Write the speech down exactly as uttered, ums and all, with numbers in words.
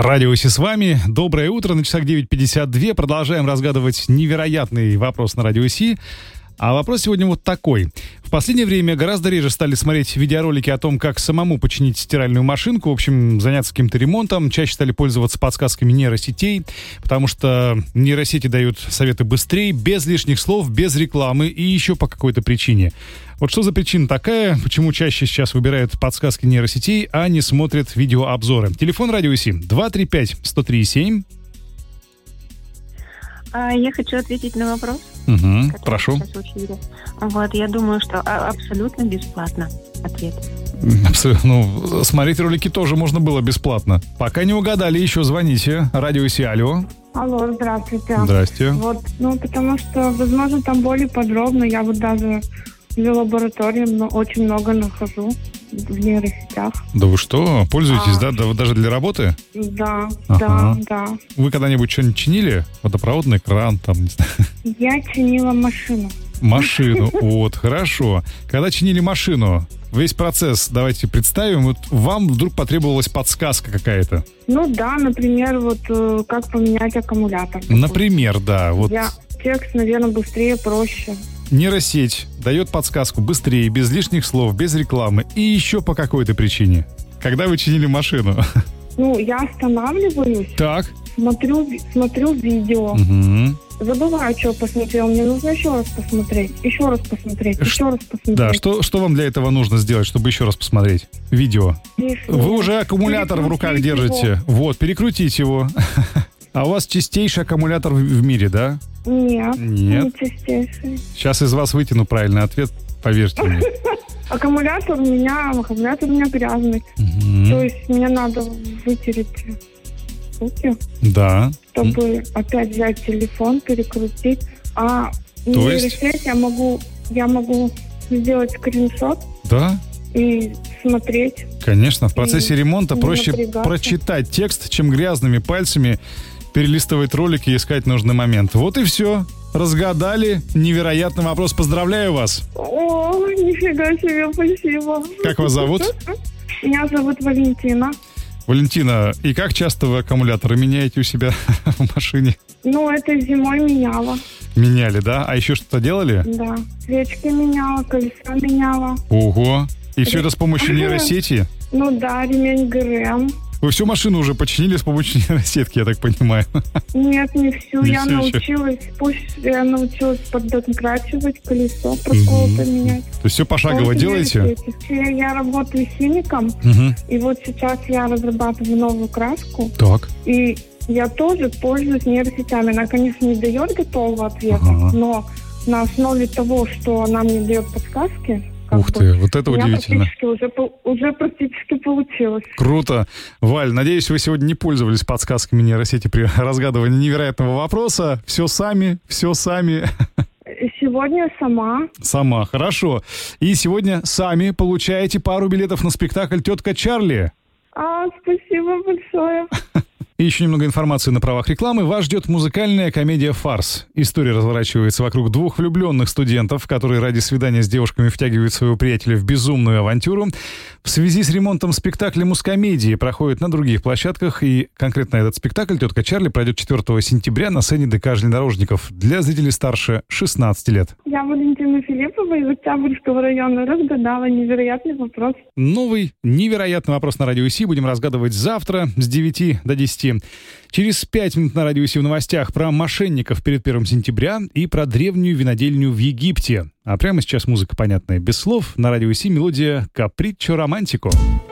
Радио Си с вами. Доброе утро. На часах девять пятьдесят два. Продолжаем разгадывать невероятный вопрос на Радио Си. А вопрос сегодня вот такой. В последнее время гораздо реже стали смотреть видеоролики о том, как самому починить стиральную машинку, в общем, заняться каким-то ремонтом. Чаще стали пользоваться подсказками нейросетей, потому что нейросети дают советы быстрее, без лишних слов, без рекламы и еще по какой-то причине. Вот что за причина такая, почему чаще сейчас выбирают подсказки нейросетей, а не смотрят видеообзоры? Телефон Радио Си два три пять сто три семь. А, я хочу ответить на вопрос. Угу, прошу. Вот, я думаю, что а, абсолютно бесплатно ответ. Абсолютно. Ну, смотреть ролики тоже можно было бесплатно. Пока не угадали, еще звоните. Радио Си, алло. Алло, здравствуйте. Здрасте. Вот, ну, потому что, возможно, там более подробно. Я вот даже в лаборатории но очень много нахожу в нейросетях. Да вы что, пользуетесь, а, да, да, даже для работы? Да, ага. да, да. Вы когда-нибудь что-нибудь чинили? Водопроводный кран, там, не знаю. Я чинила машину. Машину, вот, хорошо. Когда чинили машину, весь процесс, давайте представим, вот вам вдруг потребовалась подсказка какая-то. Ну да, например, вот как поменять аккумулятор. Например, да. Вот. Я, текст, наверное, быстрее, проще. Нейросеть дает подсказку быстрее, без лишних слов, без рекламы и еще по какой-то причине. Когда вы чинили машину? Ну, я останавливаюсь. Так. Смотрю, смотрю видео. Угу. Забываю, что посмотрел. Мне нужно еще раз посмотреть. Еще раз посмотреть. Ш- еще раз посмотреть. Да, что, что вам для этого нужно сделать, чтобы еще раз посмотреть видео? Если Вы уже аккумулятор в руках держите. Его. Вот, перекрутить его. А у вас чистейший аккумулятор в мире, да? Нет, Нет. не чистейший. Сейчас из вас вытяну правильный ответ, поверьте мне. Аккумулятор у меня, аккумулятор у меня грязный. Угу. То есть мне надо вытереть руки. Да. Чтобы опять взять телефон, перекрутить. А нейросеть я могу, я могу сделать скриншот. Да. И смотреть. Конечно, в процессе ремонта проще напрягаться. Прочитать текст, чем грязными пальцами перелистывать ролики и искать нужный момент. Вот и все. Разгадали невероятный вопрос. Поздравляю вас. О, нифига себе, спасибо. Как вас зовут? Меня зовут Валентина. Валентина, и как часто вы аккумуляторы меняете у себя в машине? Ну, это зимой меняла. Меняли, да? А еще что-то делали? Да. Свечки меняла, колеса меняла. Ого. И все это с помощью нейросети? Ну да, ремень ГРМ. Вы всю машину уже починили с помощью нейросетки, я так понимаю? Нет, не всю. Не я всю научилась, пусть я научилась подкрачивать колесо, проколото mm-hmm. менять. То есть все пошагово вот делаете? Я, я работаю химиком, mm-hmm. и вот сейчас я разрабатываю новую краску. Так. И я тоже пользуюсь нейросетями. Она, конечно, не дает готового ответа, ага. но на основе того, что она мне дает подсказки. Ух ты, вот это удивительно. Практически уже, уже практически получилось. Круто. Валь, надеюсь, вы сегодня не пользовались подсказками нейросети при разгадывании невероятного вопроса. Все сами, все сами. Сегодня сама. Сама, хорошо. И сегодня сами получаете пару билетов на спектакль «Тетка Чарли». А, спасибо большое. И еще немного информации на правах рекламы. Вас ждет музыкальная комедия «Фарс». История разворачивается вокруг двух влюбленных студентов, которые ради свидания с девушками втягивают своего приятеля в безумную авантюру. В связи с ремонтом спектакля «Музкомедии» проходит на других площадках. И конкретно этот спектакль «Тетка Чарли» пройдет четвёртого сентября на сцене ДК «Железнодорожников» для зрителей старше шестнадцати лет. Я Валентина Филиппова из Октябрьского района. Разгадала невероятный вопрос. Новый невероятный вопрос на Радио Си будем разгадывать завтра с девяти до десяти. Через пять минут на Радио Си в новостях про мошенников перед первого сентября и про древнюю винодельню в Египте. А прямо сейчас музыка понятная без слов. На Радио Си мелодия «Каприччо романтико».